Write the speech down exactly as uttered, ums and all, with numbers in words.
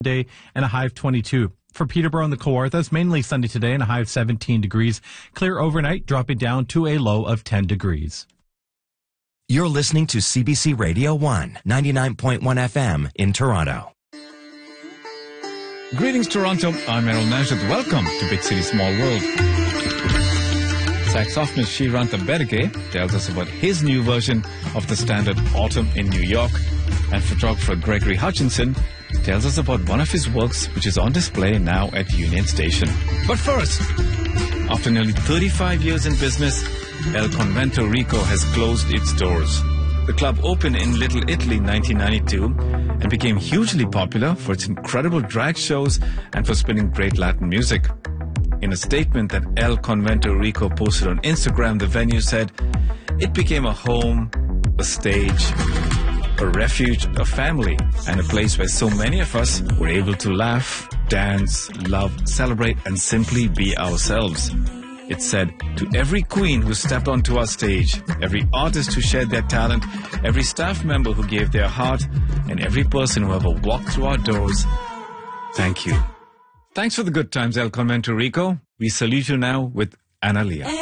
day and a high of twenty-two. For Peterborough and the Kawarthas, mainly sunny today and a high of seventeen degrees. Clear overnight, dropping down to a low of ten degrees. You're listening to C B C Radio one, ninety-nine point one F M in Toronto. Greetings, Toronto. I'm Errol Najat. Welcome to Big City Small World. Saxophonist Sriranta Bedage tells us about his new version of the standard Autumn in New York. And photographer Gregory Hutchinson tells us about one of his works which is on display now at Union Station. But first, after nearly thirty-five years in business, El Convento Rico has closed its doors. The club opened in Little Italy in nineteen ninety-two and became hugely popular for its incredible drag shows and for spinning great Latin music. In a statement that El Convento Rico posted on Instagram, the venue said, "It became a home, a stage, a refuge, a family, and a place where so many of us were able to laugh, dance, love, celebrate, and simply be ourselves." It said, "To every queen who stepped onto our stage, every artist who shared their talent, every staff member who gave their heart, and every person who ever walked through our doors, thank you." Thanks for the good times, El Convento Rico. We salute you now with Analia.